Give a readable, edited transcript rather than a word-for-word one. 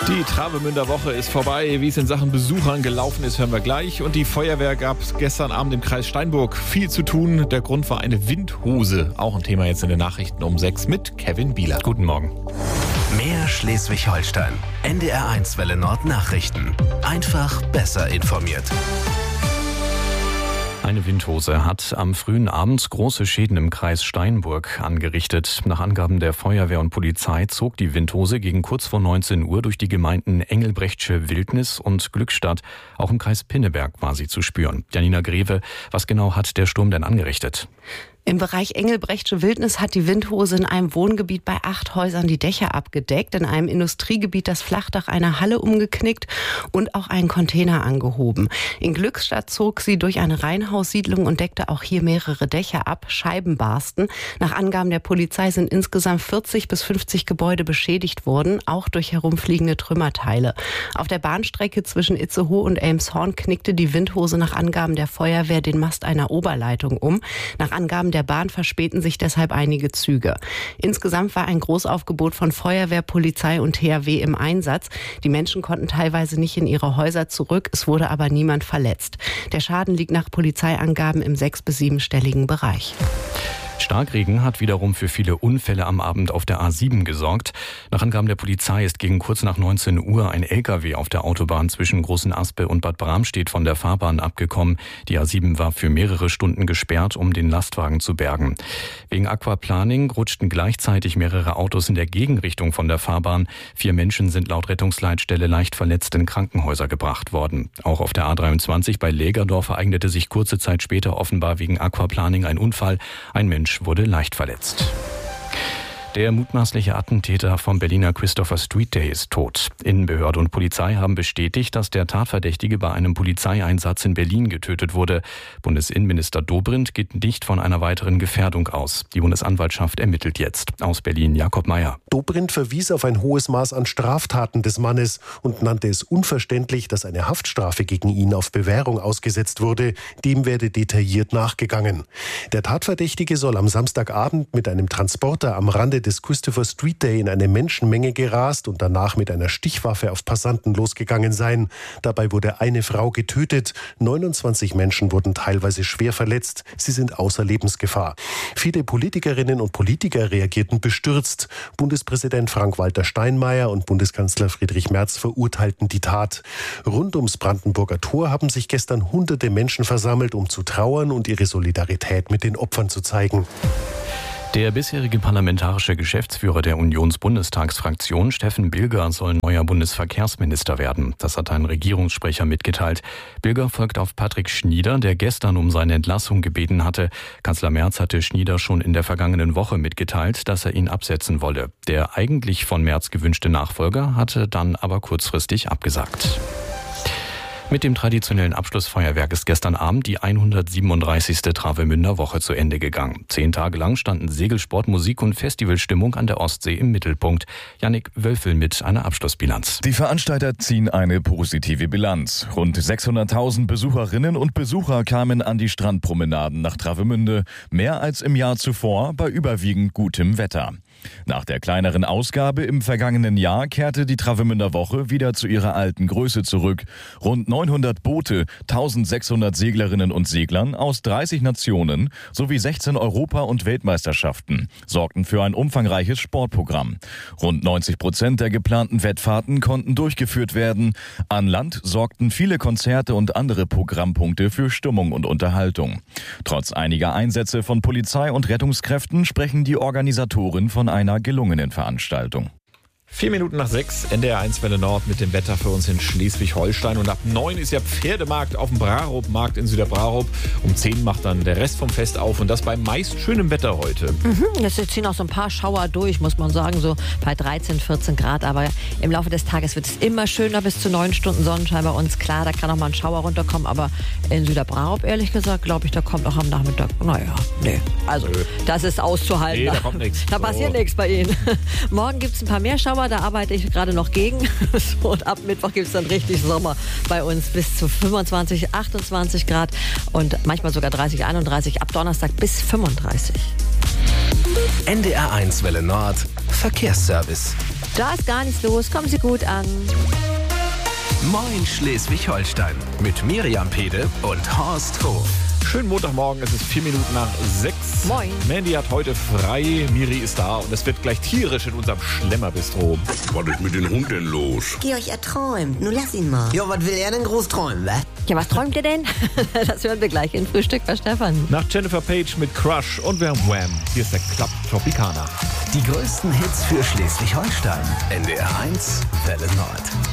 Die Travemünder Woche ist vorbei. Wie es in Sachen Besuchern gelaufen ist, hören wir gleich. Und die Feuerwehr gab es gestern Abend im Kreis Steinburg viel zu tun. Der Grund war eine Windhose. Auch ein Thema jetzt in den Nachrichten um 6 mit Kevin Bieler. Guten Morgen. Mehr Schleswig-Holstein. NDR1 Welle Nord Nachrichten. Einfach besser informiert. Eine Windhose hat am frühen Abend große Schäden im Kreis Steinburg angerichtet. Nach Angaben der Feuerwehr und Polizei zog die Windhose gegen kurz vor 19 Uhr durch die Gemeinden Engelbrechtsche Wildnis und Glückstadt. Auch im Kreis Pinneberg war sie zu spüren. Janina Greve, was genau hat der Sturm denn angerichtet? Im Bereich Engelbrechtsche Wildnis hat die Windhose in einem Wohngebiet bei 8 Häusern die Dächer abgedeckt, in einem Industriegebiet das Flachdach einer Halle umgeknickt und auch einen Container angehoben. In Glückstadt zog sie durch eine Reihenhaussiedlung und deckte auch hier mehrere Dächer ab, Scheiben barsten. Nach Angaben der Polizei sind insgesamt 40 bis 50 Gebäude beschädigt worden, auch durch herumfliegende Trümmerteile. Auf der Bahnstrecke zwischen Itzehoe und Elmshorn knickte die Windhose nach Angaben der Feuerwehr den Mast einer Oberleitung um. Nach Angaben der Bahn verspäten sich deshalb einige Züge. Insgesamt war ein Großaufgebot von Feuerwehr, Polizei und THW im Einsatz. Die Menschen konnten teilweise nicht in ihre Häuser zurück, es wurde aber niemand verletzt. Der Schaden liegt nach Polizeiangaben im 6- bis 7-stelligen Bereich. Starkregen hat wiederum für viele Unfälle am Abend auf der A7 gesorgt. Nach Angaben der Polizei ist gegen kurz nach 19 Uhr ein LKW auf der Autobahn zwischen Großen Aspe und Bad Bramstedt von der Fahrbahn abgekommen. Die A7 war für mehrere Stunden gesperrt, um den Lastwagen zu bergen. Wegen Aquaplaning rutschten gleichzeitig mehrere Autos in der Gegenrichtung von der Fahrbahn. 4 Menschen sind laut Rettungsleitstelle leicht verletzt in Krankenhäuser gebracht worden. Auch auf der A23 bei Lägerdorf ereignete sich kurze Zeit später offenbar wegen Aquaplaning ein Unfall. Ein Mensch wurde leicht verletzt. Der mutmaßliche Attentäter vom Berliner Christopher Street Day ist tot. Innenbehörde und Polizei haben bestätigt, dass der Tatverdächtige bei einem Polizeieinsatz in Berlin getötet wurde. Bundesinnenminister Dobrindt geht nicht von einer weiteren Gefährdung aus. Die Bundesanwaltschaft ermittelt jetzt. Aus Berlin Jakob Meyer. Dobrindt verwies auf ein hohes Maß an Straftaten des Mannes und nannte es unverständlich, dass eine Haftstrafe gegen ihn auf Bewährung ausgesetzt wurde. Dem werde detailliert nachgegangen. Der Tatverdächtige soll am Samstagabend mit einem Transporter am Rande des Christopher Street Day in eine Menschenmenge gerast und danach mit einer Stichwaffe auf Passanten losgegangen sein. Dabei wurde eine Frau getötet. 29 Menschen wurden teilweise schwer verletzt. Sie sind außer Lebensgefahr. Viele Politikerinnen und Politiker reagierten bestürzt. Bundespräsident Frank-Walter Steinmeier und Bundeskanzler Friedrich Merz verurteilten die Tat. Rund ums Brandenburger Tor haben sich gestern hunderte Menschen versammelt, um zu trauern und ihre Solidarität mit den Opfern zu zeigen. Der bisherige parlamentarische Geschäftsführer der Unionsbundestagsfraktion, Steffen Bilger, soll neuer Bundesverkehrsminister werden. Das hat ein Regierungssprecher mitgeteilt. Bilger folgt auf Patrick Schnieder, der gestern um seine Entlassung gebeten hatte. Kanzler Merz hatte Schnieder schon in der vergangenen Woche mitgeteilt, dass er ihn absetzen wolle. Der eigentlich von Merz gewünschte Nachfolger hatte dann aber kurzfristig abgesagt. Mit dem traditionellen Abschlussfeuerwerk ist gestern Abend die 137. Travemünder Woche zu Ende gegangen. 10 Tage lang standen Segelsport, Musik und Festivalstimmung an der Ostsee im Mittelpunkt. Jannik Wölfel mit einer Abschlussbilanz. Die Veranstalter ziehen eine positive Bilanz. Rund 600.000 Besucherinnen und Besucher kamen an die Strandpromenaden nach Travemünde. Mehr als im Jahr zuvor bei überwiegend gutem Wetter. Nach der kleineren Ausgabe im vergangenen Jahr kehrte die Travemünder Woche wieder zu ihrer alten Größe zurück. Rund 900 Boote, 1600 Seglerinnen und Seglern aus 30 Nationen sowie 16 Europa- und Weltmeisterschaften sorgten für ein umfangreiches Sportprogramm. Rund 90% der geplanten Wettfahrten konnten durchgeführt werden. An Land sorgten viele Konzerte und andere Programmpunkte für Stimmung und Unterhaltung. Trotz einiger Einsätze von Polizei und Rettungskräften sprechen die Organisatoren von einer gelungenen Veranstaltung. 4 Minuten nach 6, NDR1 Welle Nord mit dem Wetter für uns in Schleswig-Holstein. Und ab 9 ist ja Pferdemarkt auf dem Brarup-Markt in Süderbrarup. Um 10 macht dann der Rest vom Fest auf und das bei meist schönem Wetter heute. Jetzt ziehen auch so ein paar Schauer durch, muss man sagen, so bei 13, 14 Grad. Aber im Laufe des Tages wird es immer schöner, bis zu 9 Stunden Sonnenschein bei uns. Klar, da kann auch mal ein Schauer runterkommen, aber in Süderbrarup, ehrlich gesagt, glaube ich, da kommt auch am Nachmittag, das ist auszuhalten. Nee, da kommt nichts. Da passiert nichts bei Ihnen. Morgen gibt es ein paar mehr Schauer. Da arbeite ich gerade noch gegen. Und ab Mittwoch gibt es dann richtig Sommer bei uns bis zu 25, 28 Grad und manchmal sogar 30, 31, ab Donnerstag bis 35. NDR1 Welle Nord Verkehrsservice. Da ist gar nichts los. Kommen Sie gut an. Moin Schleswig-Holstein mit Miriam Pede und Horst Hof. Schönen Montagmorgen, es ist 4 Minuten nach 6. Moin. Mandy hat heute frei, Miri ist da und es wird gleich tierisch in unserem Schlemmerbistro. Was ist mit den Hunden denn los? Georg, er träumt. Nun lass ihn mal. Jo, was will er denn groß träumen, wa? Ja, was träumt ihr denn? Das hören wir gleich in Frühstück bei Stefan. Nach Jennifer Page mit Crush und wir haben Wham. Hier ist der Club Tropicana. Die größten Hits für Schleswig-Holstein. NDR 1, Welle Nord.